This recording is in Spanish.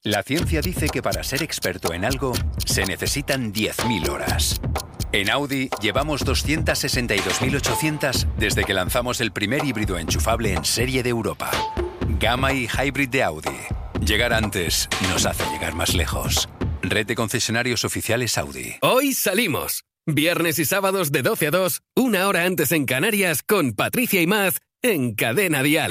La ciencia dice que para ser experto en algo se necesitan 10.000 horas. En Audi llevamos 262.800 desde que lanzamos el primer híbrido enchufable en serie de Europa. Gamma y Hybrid de Audi. Llegar antes nos hace llegar más lejos. Red de concesionarios oficiales Audi. Hoy salimos. Viernes y sábados de 12 a 2, una hora antes en Canarias, con Patricia y Maz en Cadena Dial.